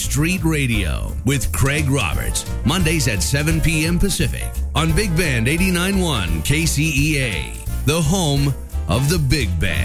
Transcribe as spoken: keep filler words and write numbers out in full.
Street Radio with Craig Roberts. Mondays at seven p.m. Pacific on Big Band eighty-nine point one K C E A, the home of the Big Band.